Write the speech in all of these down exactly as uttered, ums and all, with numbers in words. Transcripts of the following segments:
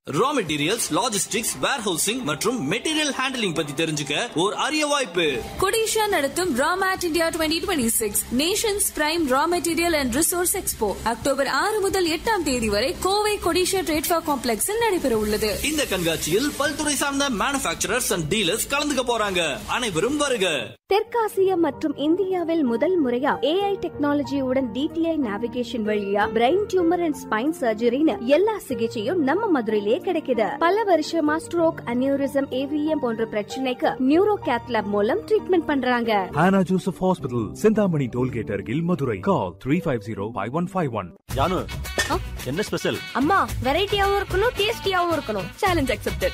Raw materials, logistics, warehousing மற்றும் material handling பத்தி தெரிஞ்சுக்க ஒரு அரிய வாய்ப்பு. கொடிஷா நடத்தும் ராமேட் India twenty twenty six Nations prime raw material and resource expo October ஆறு முதல் எட்டாம் தேதி வரை கோவை கொடிஷா ட்ரேட்ஃபா காம்ப்ளெக்ஸில் நடைபெற உள்ளது. இந்த கண்காட்சியில் பல்துறை சார்ந்த மேனுபேக்சரர்ஸ் அண்ட் டீலர்ஸ் கலந்துக்க போறாங்க. அனைவரும் வருக. தெற்காசியா மற்றும் இந்தியாவில் முதல் முறையா ஏஐ டெக்னாலஜியுடன் டிடிஐ நேவிகேஷன் வழியா பிரெயின் டியூமர் அண்ட் ஸ்பைன் சர்ஜரின்னு எல்லா சிகிச்சையும் நம்ம மதுரையிலே கிடைக்குது. பல வருஷமா ஸ்ட்ரோக், அனியூரிசம், ஏவிஎம் போன்ற பிரச்சனைக்கு நியூரோ கேத்லாப் மூலம் ட்ரீட்மெண்ட் பண்றாங்க. Hannah Joseph Hospital, Chintamani tollgate அருகில், மதுரை. கால் three five zero five one five one. Janu, என்ன ஸ்பெஷல்? அம்மா, வெரைட்டியாவும் இருக்கணும், டேஸ்டியாவும் இருக்கணும். Challenge accepted.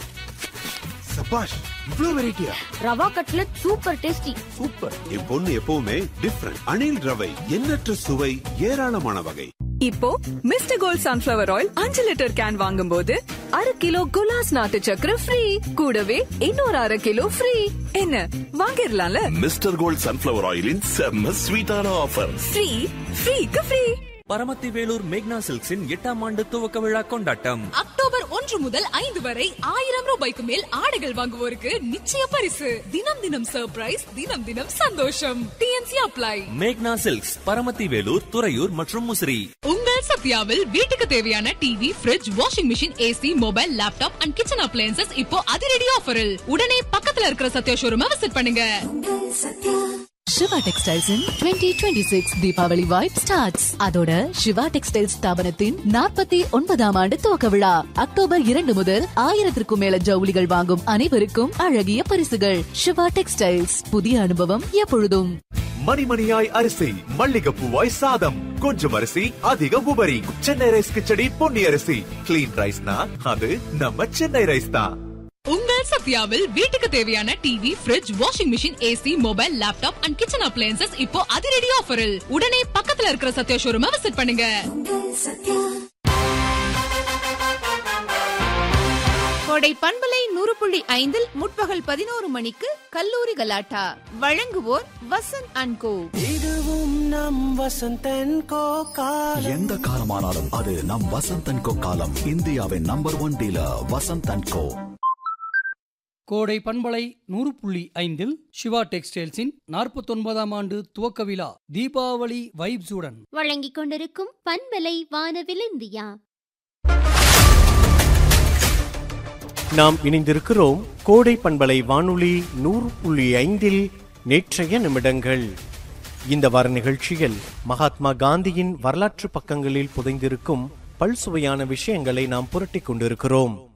சபாஷ், இவ்ளோ வெரைட்டியா? Rava cutlet super tasty. Super. என் பொண்ணு எப்பவுமே டிஃபரண்ட். அணில் ரவை, எண்ணற்ற சுவை, ஏராளமான வகை. இப்போ மிஸ்டர் கோல்ட் சன்ஃபிளவர் ஆயில் அஞ்சு லிட்டர் கேன் வாங்கும் போது அரை கிலோ குலாஸ் நாட்டு சக்கரை ஃப்ரீ, கூடவே இன்னொரு அரை கிலோ ஃப்ரீ. என்ன வாங்கிடலாம்ல? மிஸ்டர் கோல்ட் சன்ஃபிளவர் ஆயிலின் செம்ம ஸ்வீட்டான offer. Free ஃப்ரீக்கு free. Paramathi Vellore மேக்னா சில்க்ஸின் எட்டாம் ஆண்டு துவக்க விழா கொண்டாட்டம் அக்டோபர் ஒன்று முதல் ஐந்து வரை ஆயிரம் ரூபாய்க்கு மேல் ஆடைகள் வாங்குவோருக்கு நிச்சய பரிசு. தினம் தினம் சர்ப்ரைஸ், தினம் தினம் சந்தோஷம். DNC apply. மேக்னா சில்க்ஸ், பரமத்தி வேலூர், துறையூர் மற்றும் முசிறி. உங்கள் சத்யாவில் வீட்டுக்கு தேவையான TV, fridge, washing machine, AC, mobile, laptop and kitchen appliances இப்போ அதிரடி ஆஃபரில். உடனே பக்கத்துல இருக்கிற சத்யா ஷோரூமை விசிட் பண்ணுங்க. Siva textiles twenty twenty six Deepavali vibe starts. அதோட சிவா டெக்ஸ்டைல்ஸ் ஸ்தாபனத்தின் நாற்பத்தி ஒன்பதாம் ஆண்டு துவக்க விழா அக்டோபர் இரண்டு முதல் ஆயிரத்திற்கும் மேல ஜவுளிகள் வாங்கும் அனைவருக்கும் அழகிய பரிசுகள். சிவா டெக்ஸ்டைல்ஸ், புதிய அனுபவம் எப்பொழுதும். மணிமணியாய் அரிசி, மல்லிகைப்பூவாய் சாதம், கொஞ்சம் அரிசி அதிக உபரி. சென்னை ரைஸ் கிச்சடி பொன்னி அரிசி. கிளீன் ரைஸ்னா அது நம்ம சென்னை ரைஸ் தான். உங்கள் சத்யாவில் வீட்டுக்கு தேவையான TV, fridge, washing machine, AC, mobile, laptop and kitchen appliances இப்போ அதிரடி ஆஃபரில். உடனே பக்கத்துல இருக்கிற சத்யா ஷோரூமை விசிட் பண்ணுங்க. கோடை பண்பலை நூறு புள்ளி ஐந்தில் முற்பகல் பதினோரு மணிக்கு கல்லூரி கலாட்டா. வழங்குவோர் வசந்த் அண்ட் கோ. இதுவும் நம் வசந்த் அண்ட் கோ காலம். எந்த காலமானாலும் அது நம் வசந்த் அண்ட் கோ காலம். இந்தியாவின் number one dealer Vasanth and கோ. கோடை பண்பலை நூறு புள்ளி ஐந்தில் சிவா டெக்ஸ்டைல்ஸின் நாற்பத்தி ஒன்பதாம் ஆண்டு துவக்க விழா தீபாவளி வைப்ஸுடன் வழங்கிக் கொண்டிருக்கும் பண்பலை வானவில் இந்தியா. நாம் இணைந்திருக்கிறோம் கோடை பண்பலை வானொலி நூறு புள்ளி ஐந்தில் நேற்றைய நிமிடங்கள். இந்த வார நிகழ்ச்சியில் மகாத்மா காந்தியின் வரலாற்று பக்கங்களில் புதைந்திருக்கும் பல்சுவையான விஷயங்களை நாம் புரட்டிக் கொண்டிருக்கிறோம்.